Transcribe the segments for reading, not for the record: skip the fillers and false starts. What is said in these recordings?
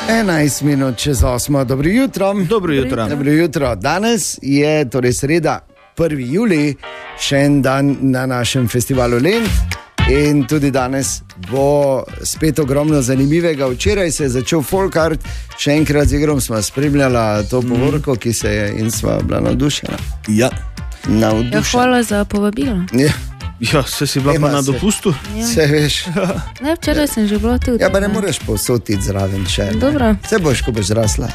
11 minut čez 8. Dobro jutro. Dobro jutro. Dobro jutro. Danes je torej sreda, 1. julij, še en dan na našem festivalu Lent. In tudi danes bo spet ogromno zanimivega. Včeraj se je začel folk art, še enkrat z igrom smo spremljala to povorko, ki se je in sva bila navdušena. Ja. Hvala za povabilo. Ja, si bila pa na dopustu. Se veš. Ne, včeraj sem že bila tudi. Ja, pa ne moreš povsod iti zraven še. Dobro. Se boš, ko boš zrasla.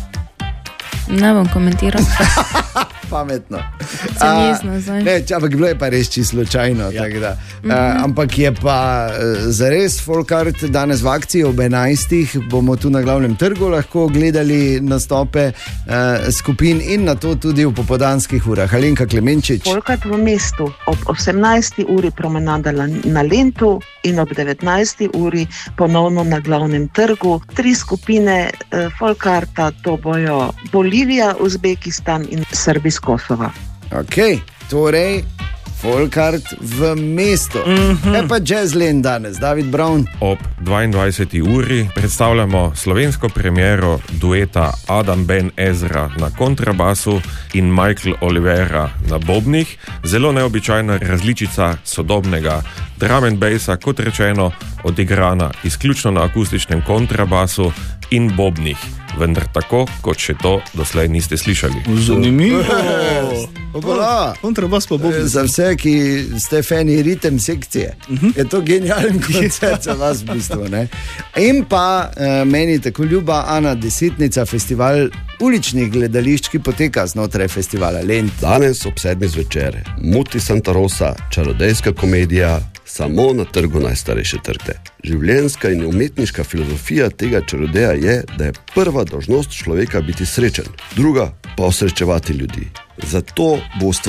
Ne bom komentiral. Pametno. Sem jezna zdaj. Ne, ampak bilo je pa res čisto slučajno. Ja. Ampak je pa zares folk art danes v akciji ob 11. Bomo tu na glavnem trgu lahko gledali nastope skupin in na to tudi v popoldanskih urah. Alenka Klemenčič. Folk art v mestu ob 18. uri promenada na Lentu in ob 19. uri ponovno na glavnem trgu. 3 skupine folk arta, to bojo Bolivija, Uzbekistan in Srbija iz Kosova. Ok, torej folk art v mestu. Kaj pa Jazzland danes, David Brown? Ob 22. uri predstavljamo slovensko premiero dueta Adam Ben Ezra na kontrabasu in Michael Olivera na bobnih. Zelo neobičajna različica sodobnega drum and bassa, kot rečeno, odigrana izključno na akustičnem kontrabasu in bobnih, vendar tako, kot še to doslej niste slišali. Zanimivo. Kontrabas pa bobnih. Za vse, ki ste fani ritem sekcije, je to genijalen koncert za vas v bistvu, ne? In pa meni tako ljuba Ana Desetnica, festival uličnih gledališč, ki poteka znotraj festivala Lent. Danes ob 7. zvečer Muti Santa Rosa, čarodejska komedija samo na trgu najstarejše trte. Življenjska in umetniška filozofija tega čarodeja je, da je prva dolžnost človeka biti srečen, druga pa osrečevati ljudi. Zato bo